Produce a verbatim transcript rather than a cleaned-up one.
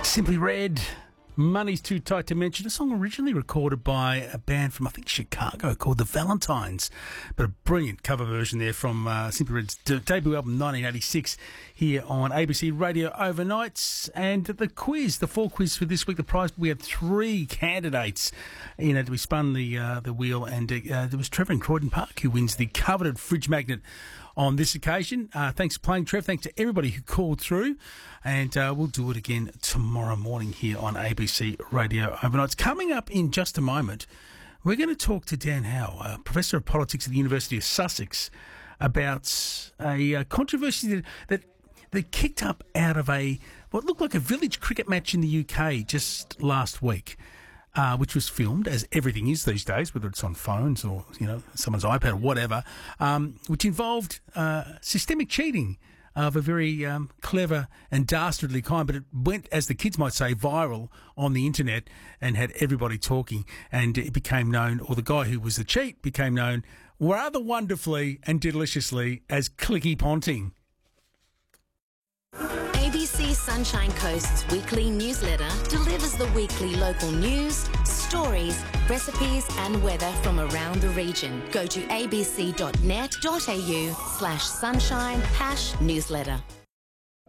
Simply Red, Money's Too Tight to Mention, a song originally recorded by a band from, I think, Chicago called The Valentines, but a brilliant cover version there from uh, Simply Red's de- debut album nineteen eighty-six here on A B C Radio Overnights. And the quiz, the fall quiz for this week, the prize, we had three candidates in it. We spun the uh, the wheel, and uh, there was Trevor in Croydon Park who wins the coveted fridge magnet on this occasion. Uh, thanks for playing, Trev. Thanks to everybody who called through. And uh, we'll do it again tomorrow morning here on A B C Radio Overnights. Coming up in just a moment, we're going to talk to Dan Howe, a Professor of Politics at the University of Sussex, about a uh, controversy that, that that kicked up out of a what looked like a village cricket match in the U K just last week. Uh, which was filmed, as everything is these days, whether it's on phones or, you know, someone's iPad or whatever, um, which involved uh, systemic cheating of a very um, clever and dastardly kind, but it went, as the kids might say, viral on the internet and had everybody talking, and it became known, or the guy who was the cheat became known rather wonderfully and deliciously as Clicky Ponting. A B C Sunshine Coast's weekly newsletter delivers the weekly local news, stories, recipes and weather from around the region. Go to abc.net.au slash sunshine hash newsletter.